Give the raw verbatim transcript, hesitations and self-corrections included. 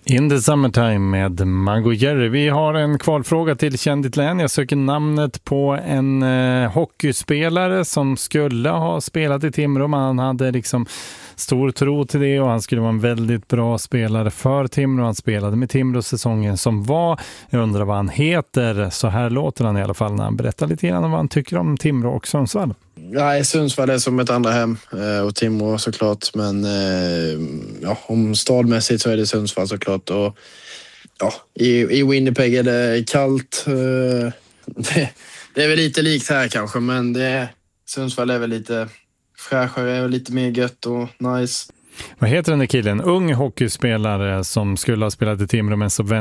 In the Summertime med Mango Jerry. Vi har en kvalfråga till Känn ditt län. Jag söker namnet på en eh, hockeyspelare som skulle ha spelat i Timrå. Han hade liksom stor tro till det och han skulle vara en väldigt bra spelare för Timrå. Han spelade med Timrå säsongen som var. Jag undrar vad han heter. Så här låter han i alla fall när han berättar lite grann om vad han tycker om Timrå och Sundsvall. Nej, Sundsvall är som ett andra hem och Timrå såklart, men ja, om stadmässigt så är det Sundsvall såklart. Och ja, i, i Winnipeg är det kallt. Det, det är väl lite likt här kanske, men det, Sundsvall är väl lite fräschare, är väl lite mer gött och nice. Vad heter den där killen? Ung hockeyspelare som skulle ha spelat i Timrå men så